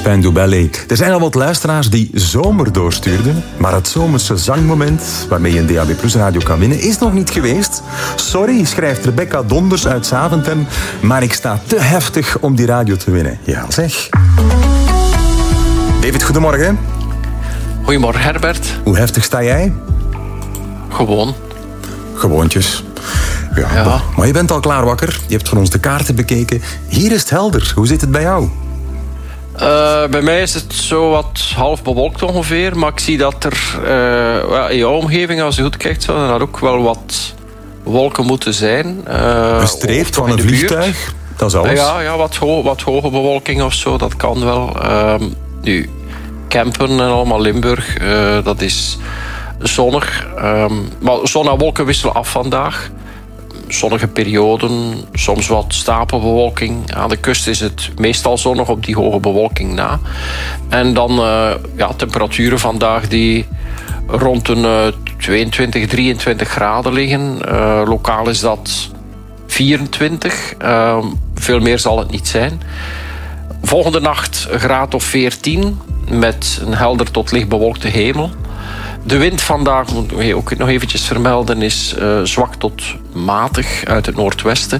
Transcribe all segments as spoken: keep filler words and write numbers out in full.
Jospin Doubellet. Er zijn al wat luisteraars die zomer doorstuurden, maar het zomerse zangmoment waarmee je een D A B Plus radio kan winnen is nog niet geweest. Sorry, schrijft Rebecca Donders uit Zaventem, maar ik sta te heftig om die radio te winnen. Ja, zeg. David, goedemorgen. Goedemorgen, Herbert. Hoe heftig sta jij? Gewoon. Gewoontjes. Ja, ja. Maar je bent al klaar wakker. Je hebt van ons de kaarten bekeken. Hier is het helder. Hoe zit het bij jou? Uh, bij mij is het zo wat half bewolkt ongeveer. Maar ik zie dat er uh, in jouw omgeving, als je goed kijkt, zouden er ook wel wat wolken moeten zijn. Uh, een streep van een vliegtuig? Dat is alles. Uh, ja, ja wat, ho- wat hoge bewolking of zo, dat kan wel. Uh, nu, Kempen en allemaal Limburg, uh, dat is zonnig. Um, maar zon en wolken wisselen af vandaag. Zonnige perioden, soms wat stapelbewolking. Aan de kust is het meestal zonnig op die hoge bewolking na. En dan uh, ja, temperaturen vandaag die rond een uh, tweeëntwintig, drieëntwintig graden liggen. Uh, lokaal is dat vierentwintig. Uh, veel meer zal het niet zijn. Volgende nacht een graad of veertien met een helder tot licht bewolkte hemel. De wind vandaag, moet ik ook nog eventjes vermelden, is uh, zwak tot matig uit het noordwesten.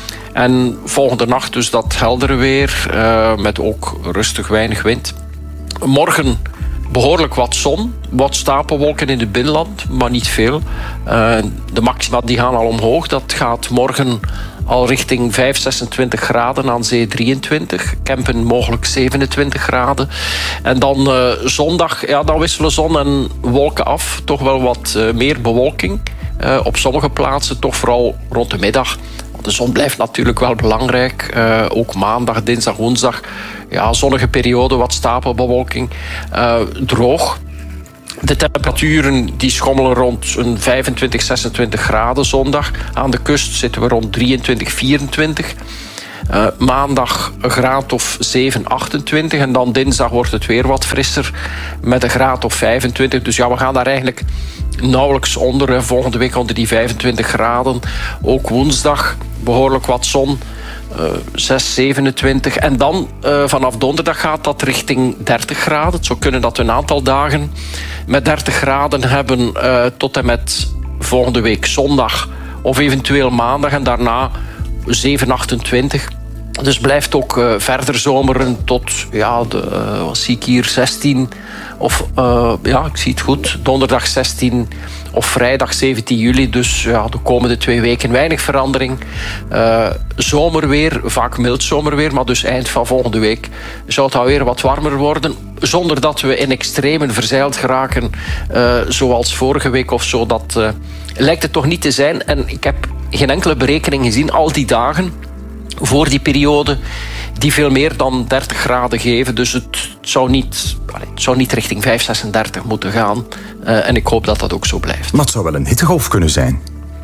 En volgende nacht dus dat heldere weer, uh, met ook rustig weinig wind. Morgen behoorlijk wat zon, wat stapelwolken in het binnenland, maar niet veel. Uh, de maxima die gaan al omhoog. Dat gaat morgen al richting vijf, zesentwintig graden, aan zee drieëntwintig. Kempen mogelijk zevenentwintig graden. En dan uh, zondag, ja, dan wisselen zon en wolken af. Toch wel wat uh, meer bewolking. Uh, op sommige plaatsen toch vooral rond de middag. Want de zon blijft natuurlijk wel belangrijk. Uh, ook maandag, dinsdag, woensdag. Ja, zonnige periode, wat stapelbewolking. Uh, droog. De temperaturen die schommelen rond een vijfentwintig, zesentwintig graden zondag. Aan de kust zitten we rond drieëntwintig, vierentwintig. Uh, maandag een graad of zeven, achtentwintig. En dan dinsdag wordt het weer wat frisser met een graad of vijfentwintig. Dus ja, we gaan daar eigenlijk nauwelijks onder. Hè. Volgende week onder die vijfentwintig graden. Ook woensdag behoorlijk wat zon. Uh, zes, zevenentwintig. En dan uh, vanaf donderdag gaat dat richting dertig graden. Het zou kunnen dat we een aantal dagen met dertig graden hebben uh, tot en met volgende week zondag of eventueel maandag en daarna zeven, achtentwintig. Dus blijft ook uh, verder zomeren tot, ja, de, uh, wat zie ik hier, zestien of, uh, ja, ik zie het goed, donderdag zestien of vrijdag zeventien juli. Dus ja, de komende twee weken weinig verandering. Uh, zomerweer, vaak mild zomerweer, maar dus eind van volgende week zou het alweer wat warmer worden, zonder dat we in extremen verzeild geraken, uh, zoals vorige week of zo. Dat uh, lijkt het toch niet te zijn. En ik heb geen enkele berekening gezien, al die dagen voor die periode, die veel meer dan dertig graden geven. Dus het zou niet, het zou niet richting vijf, zesendertig moeten gaan. Uh, en ik hoop dat dat ook zo blijft. Maar het zou wel een hittegolf kunnen zijn.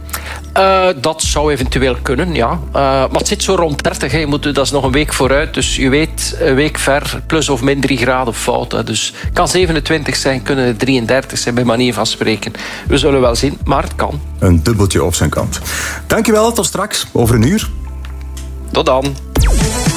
Uh, dat zou eventueel kunnen, ja. Uh, maar het zit zo rond dertig. Hè. Je moet, dat is nog een week vooruit. Dus je weet, een week ver, plus of min drie graden fout. Hè. Dus het kan zevenentwintig zijn, kunnen het drieëndertig zijn, bij manier van spreken. We zullen wel zien, maar het kan. Een dubbeltje op zijn kant. Dankjewel, tot straks, over een uur. Tot dan.